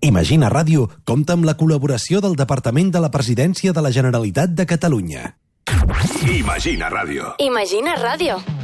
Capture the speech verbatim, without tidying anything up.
Imagina Ràdio compta amb la col·laboració del Departament de la Presidència de la Generalitat de Catalunya. Imagina Ràdio. Imagina Ràdio.